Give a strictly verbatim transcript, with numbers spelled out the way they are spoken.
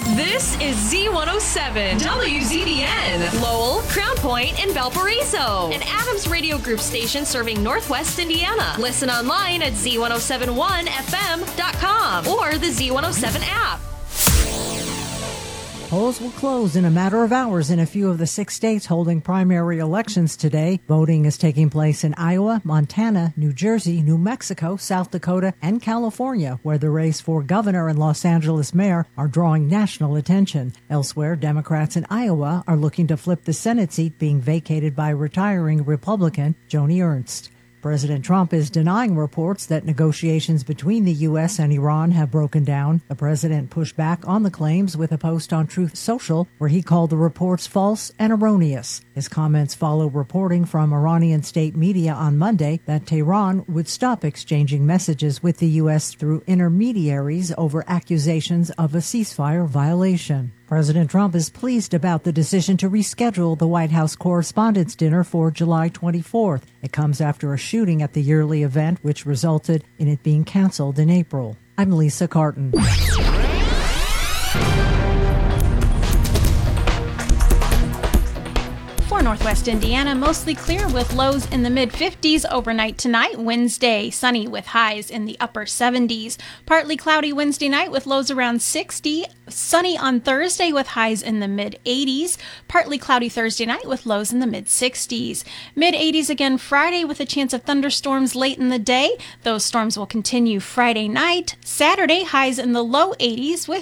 This is Z one oh seven, W Z B N, Lowell, Crown Point, and Valparaiso. An Adams Radio Group station serving Northwest Indiana. Listen online at Z one oh seven one F M dot com or the Z one oh seven app. Polls will close in a matter of hours in a few of the six states holding primary elections today. Voting is taking place in Iowa, Montana, New Jersey, New Mexico, South Dakota, and California, where the race for governor and Los Angeles mayor are drawing national attention. Elsewhere, Democrats in Iowa are looking to flip the Senate seat being vacated by retiring Republican Joni Ernst. President Trump is denying reports that negotiations between the U S and Iran have broken down. The president pushed back on the claims with a post on Truth Social, where he called the reports false and erroneous. His comments follow reporting from Iranian state media on Monday that Tehran would stop exchanging messages with the U S through intermediaries over accusations of a ceasefire violation. President Trump is pleased about the decision to reschedule the White House Correspondents' Dinner for July twenty-fourth. It comes after a shooting at the yearly event, which resulted in it being canceled in April. I'm Lisa Carton. For Northwest Indiana, mostly clear with lows in the mid fifties overnight tonight. Wednesday, sunny with highs in the upper seventies. Partly cloudy Wednesday night with lows around sixty. Sunny on Thursday with highs in the mid eighties. Partly cloudy Thursday night with lows in the mid sixties. Mid eighties again Friday with a chance of thunderstorms late in the day. Those storms will continue Friday night. Saturday, highs in the low eighties with